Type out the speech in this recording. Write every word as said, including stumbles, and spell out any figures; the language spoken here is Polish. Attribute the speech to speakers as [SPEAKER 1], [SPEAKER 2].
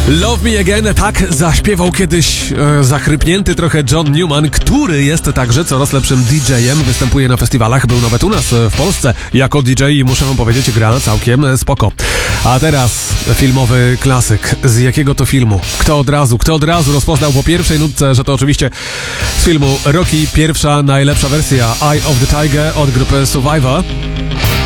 [SPEAKER 1] Love Me Again, tak zaśpiewał kiedyś e, zachrypnięty trochę John Newman, który jest także coraz lepszym D J-em, występuje na festiwalach, był nawet u nas w Polsce jako D J i muszę wam powiedzieć, gra całkiem spoko. A teraz filmowy klasyk. Z jakiego to filmu? Kto od razu, kto od razu rozpoznał po pierwszej nutce, że to oczywiście z filmu Rocky, pierwsza, najlepsza wersja Eye of the Tiger od grupy Survivor.